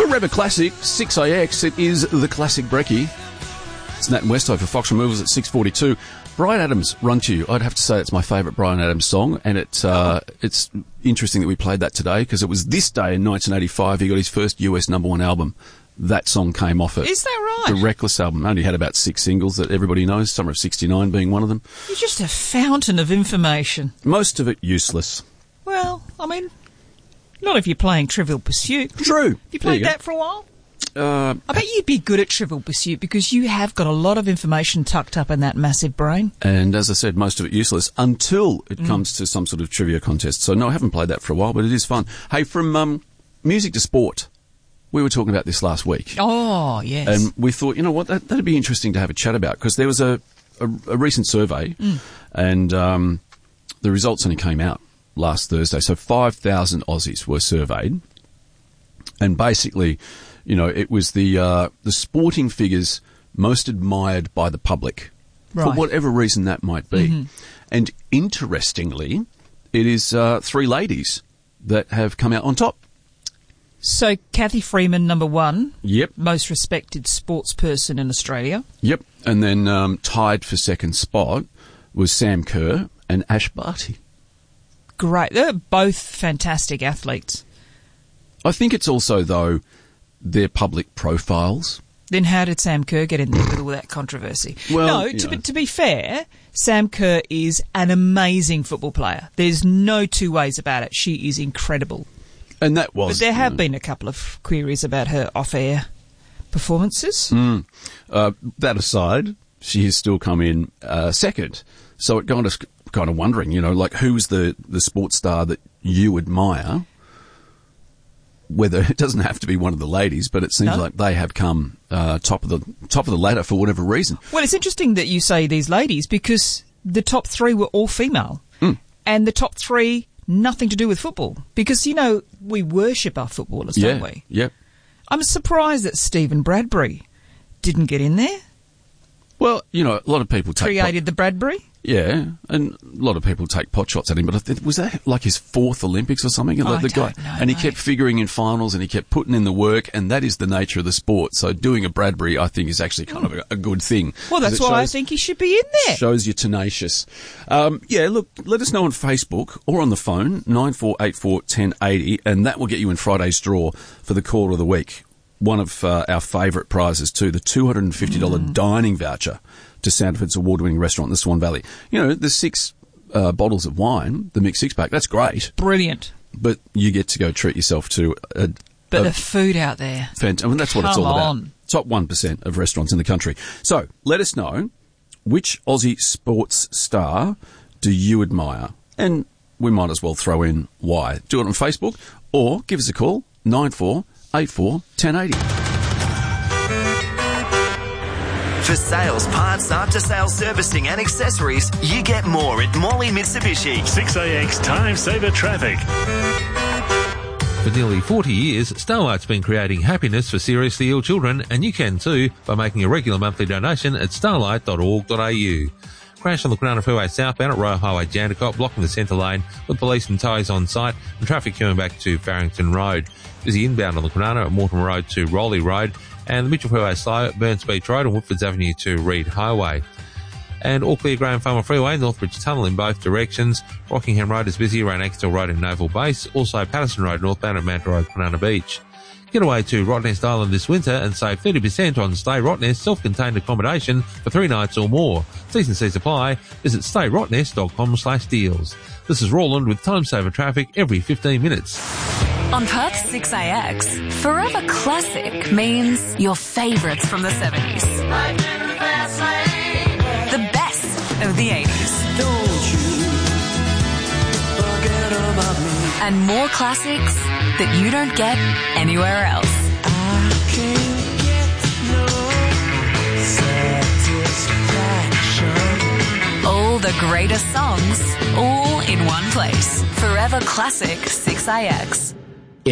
Forever Classic, 6AX. It is the Classic Brekkie. It's Nat and Westo for Fox Removals at 6:42. Bryan Adams, Run to You. I'd have to say it's my favourite Bryan Adams song, and it's interesting that we played that today because it was this day in 1985 he got his first US #1 album. That song came off it. Is that right? The Reckless album only had about 6 singles that everybody knows, Summer of '69 being one of them. You're just a fountain of information. Most of it useless. Well, I mean, not if you're playing Trivial Pursuit. True. Have you played that for a while? I bet you'd be good at Trivial Pursuit because you have got a lot of information tucked up in that massive brain. And as I said, most of it useless until it comes to some sort of trivia contest. So, no, I haven't played that for a while, but it is fun. Hey, from music to sport, we were talking about this last week. Oh, yes. And we thought, you know what, that'd be interesting to have a chat about because there was a recent survey and the results only came out last Thursday. So 5,000 Aussies were surveyed. And basically, you know, it was the sporting figures most admired by the public, for whatever reason that might be. Mm-hmm. And interestingly, it is 3 ladies that have come out on top. So Kathy Freeman, number 1. Yep. Most respected sports person in Australia. Yep. And then tied for second spot was Sam Kerr and Ash Barty. Great. They're both fantastic athletes. I think it's also, though, their public profiles. Then how did Sam Kerr get in there with all that controversy? Well, no, to be fair, Sam Kerr is an amazing football player. There's no two ways about it. She is incredible. And that was... But there have been a couple of queries about her off-air performances. That aside, she has still come in second. So it got us kind of wondering, you know, like who's the sports star that you admire? Whether it doesn't have to be one of the ladies, but it seems like they have come top of the ladder for whatever reason. Well, it's interesting that you say these ladies because the top 3 were all female, and the top 3 nothing to do with football because you know we worship our footballers, don't we? Yep. I'm surprised that Stephen Bradbury didn't get in there. Well, you know, a lot of people created the Bradbury. Yeah, and a lot of people take pot shots at him, but was that like his 4th Olympics or something? I the guy, don't know, and he kept figuring in finals, and he kept putting in the work, and that is the nature of the sport. So doing a Bradbury, I think, is actually kind of a good thing. Well, that's why I think he should be in there. Shows you're tenacious. Look, let us know on Facebook or on the phone, 9484 1080, and that will get you in Friday's draw for the Caller of the Week. One of our favourite prizes too, the $250 dining voucher to Sandford's award-winning restaurant in the Swan Valley. You know, the 6 bottles of wine, the mixed six-pack, that's great. Brilliant. But you get to go treat yourself to the food out there. Fantastic. I mean, that's what it's all about. Top 1% of restaurants in the country. So, let us know, which Aussie sports star do you admire? And we might as well throw in why. Do it on Facebook or give us a call, 9484 1080. For sales, parts, after-sales servicing and accessories, you get more at Morley Mitsubishi. 6AX Time Saver Traffic. For nearly 40 years, Starlight's been creating happiness for seriously ill children, and you can too by making a regular monthly donation at starlight.org.au. Crash on the Kwinana Freeway southbound at Royal Highway Jandakot, blocking the centre lane with police and tows on site and traffic coming back to Farrington Road. Busy inbound on the Kwinana at Mortimer Road to Rowley Road, and the Mitchell Freeway slow at Burns Beach Road and Woodfords Avenue to Reed Highway. And all clear Graham Farmer Freeway, Northbridge Tunnel in both directions. Rockingham Road is busy around Axtell Road and Naval Base. Also Patterson Road northbound at Mount Road, Kwinana Beach. Get away to Rottnest Island this winter and save 30% on Stay Rottnest self-contained accommodation for 3 nights or more. T's and C's apply. Visit stayrottnest.com/deals. This is Roland with Time Saver Traffic every 15 minutes. On Perth 6AX, Forever Classic means your favourites from the 70s. The best of the 80s. Don't you forget about me. And more classics that you don't get anywhere else. I can't get no satisfaction. All the greatest songs, all in one place. Forever Classic 6AX.